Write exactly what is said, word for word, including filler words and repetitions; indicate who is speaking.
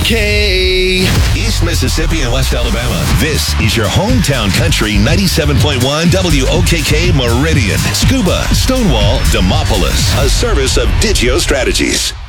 Speaker 1: K. East Mississippi and West Alabama. This is your hometown country ninety-seven point one W O K K Meridian. Scuba, Stonewall, Demopolis. A service of Digio Strategies.